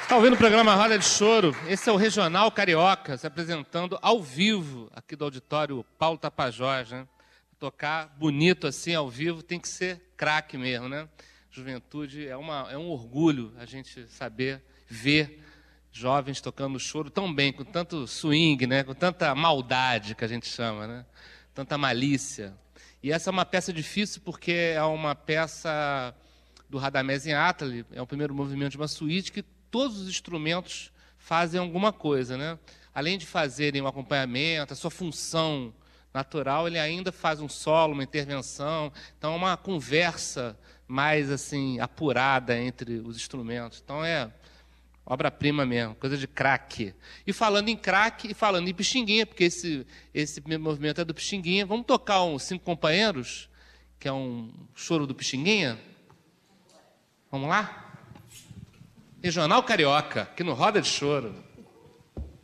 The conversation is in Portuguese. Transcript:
Está ouvindo o programa Roda de Choro? Esse é o Regional Carioca, se apresentando ao vivo aqui do auditório Paulo Tapajós, né? Tocar bonito assim ao vivo tem que ser craque mesmo, né? Juventude é um orgulho a gente saber ver jovens tocando choro tão bem, com tanto swing, né? Com tanta maldade que a gente chama, né? Tanta malícia. E essa é uma peça difícil porque é uma peça do Radamés em Atali, é o primeiro movimento de uma suíte que todos os instrumentos fazem alguma coisa, né? Além de fazerem um acompanhamento, a sua função natural, ele ainda faz um solo, uma intervenção. Então, é uma conversa mais assim apurada entre os instrumentos. Então, é obra-prima mesmo, coisa de craque. E falando em craque e falando em Pixinguinha, porque esse primeiro movimento é do Pixinguinha, vamos tocar um Cinco Companheiros, que é um choro do Pixinguinha? Vamos lá? Regional Carioca, aqui no Roda de Choro.